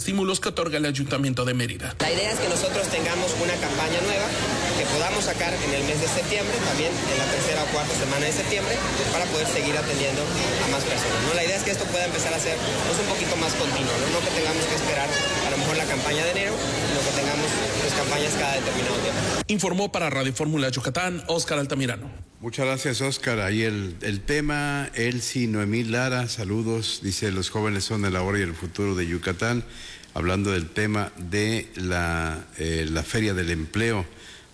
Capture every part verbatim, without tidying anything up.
estímulos que otorga el Ayuntamiento de Mérida. La idea es que nosotros tengamos una campaña nueva que podamos sacar en el mes de septiembre, también en la tercera o cuarta semana de septiembre, para poder seguir atendiendo a más personas, ¿no? La idea es que esto pueda empezar a ser pues, un poquito más continuo, ¿no? No que tengamos que esperar a lo mejor la campaña de enero, sino que tengamos pues, campañas cada determinado tiempo. Informó para Radio Fórmula Yucatán, Óscar Altamirano. Muchas gracias, Óscar. Ahí el, el tema, Elsie Noemí Lara, saludos, dice, los jóvenes son el ahora y el futuro de Yucatán, hablando del tema de la, eh, la Feria del Empleo.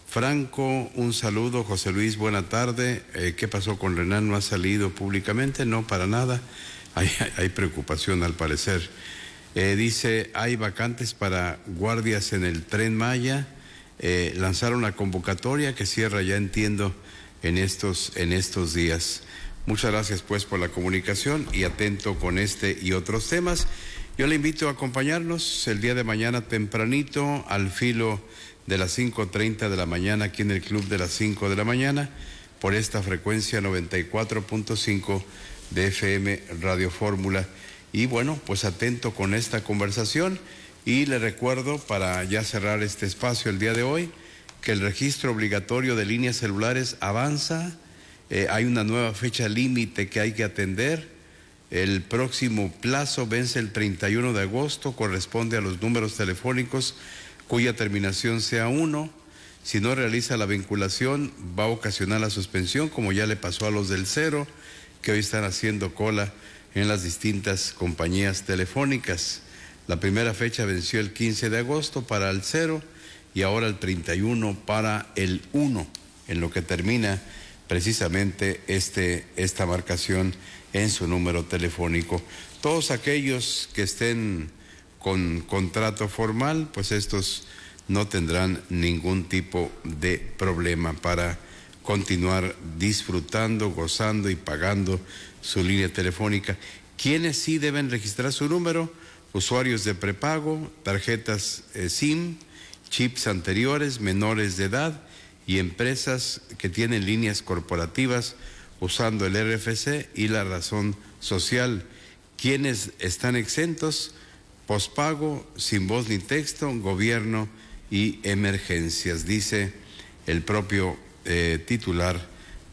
Franco, un saludo. José Luis, buena tarde. Eh, ¿Qué pasó con Renan? ¿No ha salido públicamente? No, para nada. Hay, hay preocupación al parecer. Eh, dice, hay vacantes para guardias en el Tren Maya. Eh, lanzaron la convocatoria que cierra, ya entiendo, en estos, en estos días. Muchas gracias pues por la comunicación y atento con este y otros temas. Yo le invito a acompañarnos el día de mañana tempranito al filo de las cinco treinta de la mañana aquí en el Club de las cinco de la mañana por esta frecuencia noventa y cuatro punto cinco de F M Radio Fórmula. Y bueno, pues atento con esta conversación y le recuerdo para ya cerrar este espacio el día de hoy que el registro obligatorio de líneas celulares avanza, eh, hay una nueva fecha límite que hay que atender, el próximo plazo vence el treinta y uno de agosto, corresponde a los números telefónicos cuya terminación sea uno, si no realiza la vinculación va a ocasionar la suspensión, como ya le pasó a los del cero, que hoy están haciendo cola en las distintas compañías telefónicas. La primera fecha venció el quince de agosto para el cero, y ahora el treinta y uno para el uno, en lo que termina precisamente este, esta marcación en su número telefónico. Todos aquellos que estén con contrato formal, pues estos no tendrán ningún tipo de problema para continuar disfrutando, gozando y pagando su línea telefónica. ¿Quiénes sí deben registrar su número? Usuarios de prepago, tarjetas eh, SIM, chips anteriores, menores de edad y empresas que tienen líneas corporativas usando el R F C y la razón social. ¿Quiénes están exentos? Pospago, sin voz ni texto, gobierno y emergencias, dice el propio eh, titular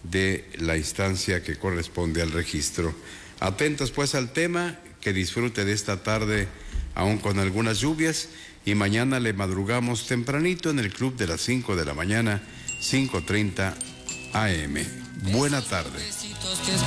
de la instancia que corresponde al registro. Atentos pues al tema, que disfrute de esta tarde aún con algunas lluvias. Y mañana le madrugamos tempranito en el Club de las cinco de la mañana, cinco treinta A M. Buena tarde.